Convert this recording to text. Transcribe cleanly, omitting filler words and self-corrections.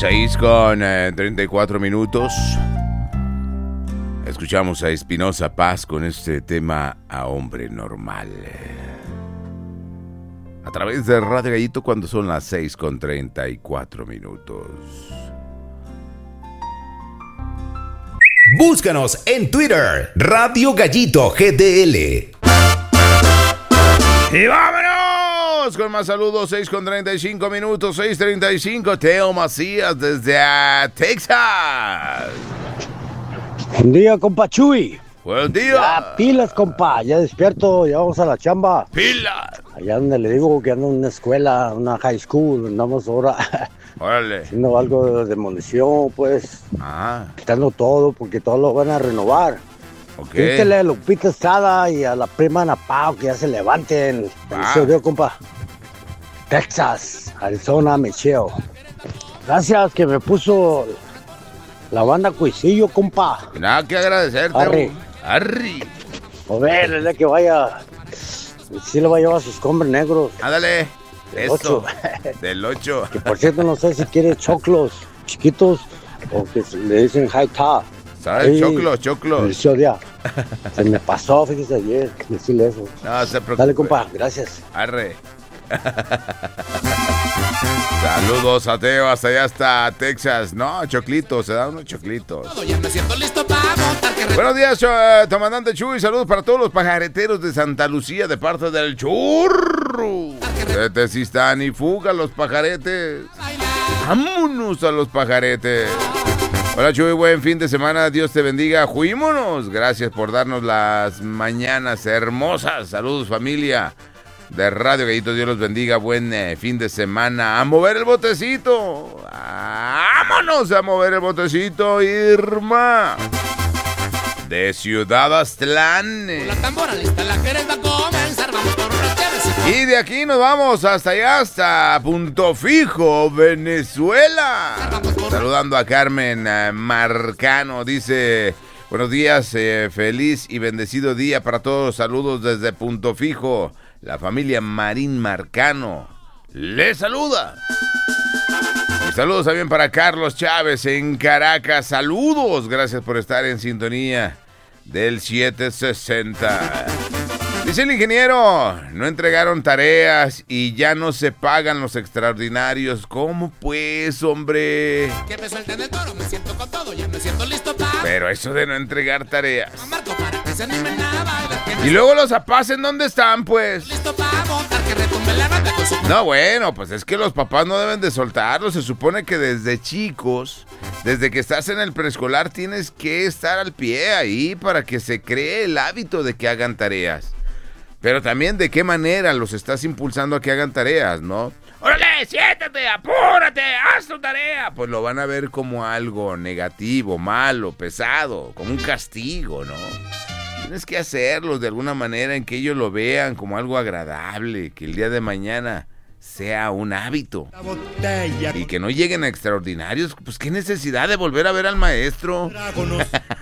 6:34. Escuchamos a Espinosa Paz con este tema A Hombre Normal. A través de Radio Gallito cuando son las 6:34. Búscanos en Twitter, Radio Gallito GDL. ¡Y vámonos! Con más saludos, 6:35, 6:35. Teo Macías desde Texas. Buen día, compa Chuy. Buen día. Ya pilas, compa. Ya despierto, ya vamos a la chamba. ¡Pilas! Allá donde le digo que ando en una escuela, una high school. Andamos ahora Órale. haciendo algo de demolición, pues. Ah, Quitando todo, porque todo lo van a renovar. ok. Píntele a Lupita Estrada y a la prima Ana Pao que ya se levanten. Ah. Se oyó, compa. Texas, Arizona, Michelle. Gracias que me puso la banda Cuisillo, compa. Nada que agradecerte. Arre. Arri. A ver, el día que vaya, sí le va a llevar sus escombros negros. Ándale. Del Eso. 8. Del 8. Que por cierto, no sé si quiere choclos chiquitos o que le dicen high top. ¿Sabes? Ahí, Choclos. el show ya. Se me pasó, fíjese ayer, decirle eso. No se preocupe. Dale, compa, gracias. Arre. Saludos a Teo, hasta allá hasta Texas. No, choclitos, se dan unos choclitos. Ya me siento listo para montar que Buenos días, comandante Chuy. Saludos para todos los pajareteros de Santa Lucía de parte del Churro. De Sistán y Fuga, los pajaretes. Vámonos a los pajaretes. Hola Chuy, buen fin de semana. Dios te bendiga. Juímonos. Gracias por darnos las mañanas hermosas. Saludos, familia de Radio Gallito. Dios los bendiga. Buen fin de semana. A mover el botecito. Vámonos a mover el botecito, Irma. De Ciudad Aztlán. la tambora lista, la Jerez va a comenzar. Vamos por unas llaves. Y de aquí nos vamos hasta allá, hasta Punto Fijo, Venezuela. Saludando a Carmen Marcano. Dice, buenos días, feliz y bendecido día para todos. Saludos desde Punto Fijo. La familia Marín Marcano le saluda. Y saludos también para Carlos Chávez en Caracas. Saludos, gracias por estar en sintonía del 760. Dice el ingeniero, no entregaron tareas y ya no se pagan los extraordinarios. ¿Cómo pues, hombre? Que me suelten el toro, me siento con todo, ya me siento listo para... Pero eso de no entregar tareas. Marco para que se animen a bailar. Que me Y luego los papás, ¿en dónde están, pues? listo para montar, que retumbe la banda con su... No, bueno, pues es que los papás no deben de soltarlos. Se supone que desde chicos, desde que estás en el preescolar, tienes que estar al pie ahí para que se cree el hábito de que hagan tareas. Pero también de qué manera los estás impulsando a que hagan tareas, ¿no? ¡Órale, siéntate, apúrate, haz tu tarea! Pues lo van a ver como algo negativo, malo, pesado, como un castigo, ¿no? Tienes que hacerlos de alguna manera en que ellos lo vean como algo agradable, que el día de mañana sea un hábito. Y que no lleguen a extraordinarios, pues qué necesidad de volver a ver al maestro.